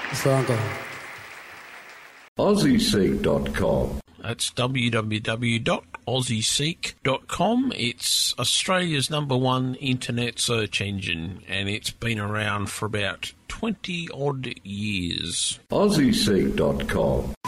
So, Uncle. AussieSeek.com. That's www.aussieseek.com. It's Australia's #1 internet search engine, and it's been around for about 20-odd years. AussieSeek.com.